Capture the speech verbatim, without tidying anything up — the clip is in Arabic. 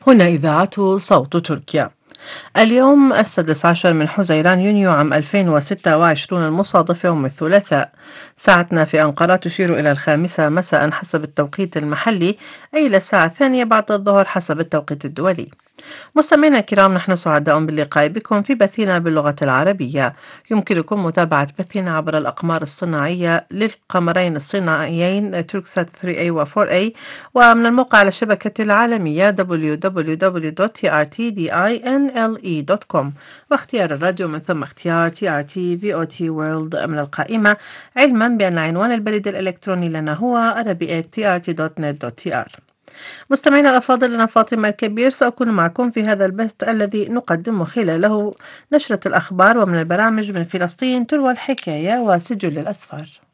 هنا إذاعة صوت تركيا. اليوم السادس عشر من حزيران يونيو عام ألفين وستة وعشرين المصادف يوم الثلاثاء. ساعتنا في أنقرة تشير إلى الخامسة مساء حسب التوقيت المحلي، أي إلى الساعة الثانية بعد الظهر حسب التوقيت الدولي. مستمعينا الكرام، نحن سعداء باللقاء بكم في بثنا باللغة العربية. يمكنكم متابعة بثنا عبر الأقمار الصناعية للقمرين الصناعيين توركسات ثري إيه و فور إيه، ومن الموقع على الشبكة العالمية دبليو دبليو دبليو دوت تي آر تي دينله دوت كوم، واختيار الراديو من ثم اختيار تي آر تي في أو تي وورلد من القائمة، علما بأن عنوان البريد الإلكتروني لنا هو عربي تي آر تي دوت نت دوت تي آر. مستمعينا الأفاضل، أنا فاطمة الكبير سأكون معكم في هذا البث الذي نقدم خلاله نشرة الأخبار ومن البرامج من فلسطين تروى الحكاية وسجل الأسفار.